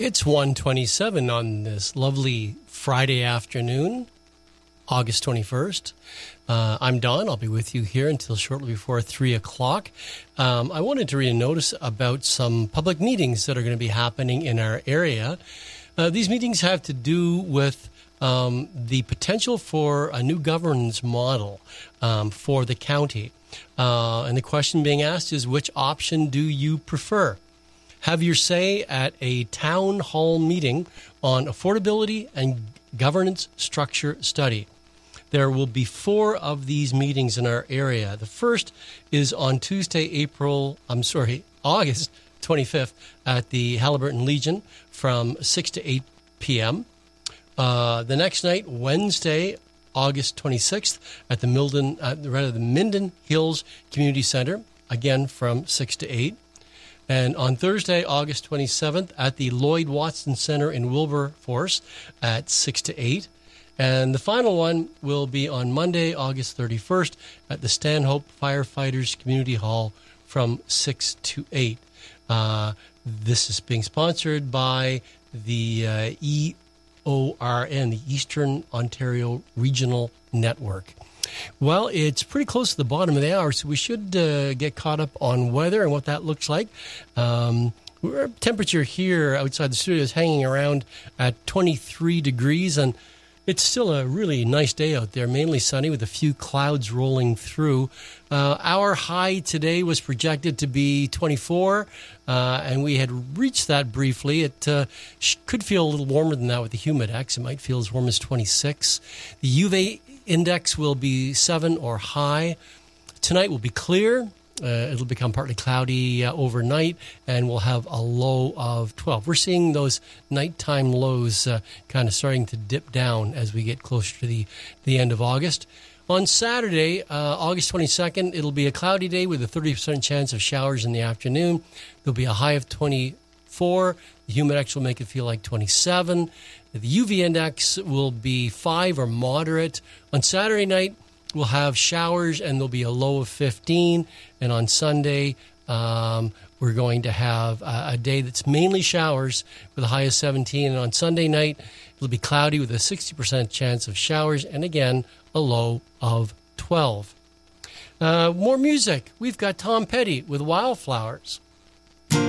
It's 1:27 on this lovely Friday afternoon, August 21st. I'm Don. I'll be with you here until shortly before 3 o'clock. I wanted to read a notice about some public meetings that are going to be happening in our area. These meetings have to do with the potential for a new governance model for the county. And the question being asked is, which option do you prefer? Have your say at a town hall meeting on affordability and governance structure study. There will be 4 of these meetings in our area. The first is on Tuesday, August 25th at the Haliburton Legion from 6 to 8 p.m. The next night, Wednesday, August 26th at the Minden Hills Community Center, again from 6 to 8. And on Thursday, August 27th, at the Lloyd Watson Center in Wilberforce at 6 to 8. And the final one will be on Monday, August 31st, at the Stanhope Firefighters Community Hall from 6 to 8. This is being sponsored by the EORN, the Eastern Ontario Regional Network. Well, it's pretty close to the bottom of the hour, so we should get caught up on weather and what that looks like. Our temperature here outside the studio is hanging around at 23 degrees, and it's still a really nice day out there, mainly sunny with a few clouds rolling through. Our high today was projected to be 24, and we had reached that briefly. It could feel a little warmer than that with the Humidex. It might feel as warm as 26. The UV index will be 7 or high. Tonight will be clear. It'll become partly cloudy overnight, and we'll have a low of 12. We're seeing those nighttime lows kind of starting to dip down as we get closer to the end of August. On Saturday, August 22nd, it'll be a cloudy day with a 30% chance of showers in the afternoon. There'll be a high of 24. The Humidex will make it feel like 27. The UV index will be 5 or moderate. On Saturday night, we'll have showers, and there'll be a low of 15. And on Sunday, we're going to have a day that's mainly showers with a high of 17. And on Sunday night, it'll be cloudy with a 60% chance of showers, and again, a low of 12. More music. We've got Tom Petty with Wildflowers.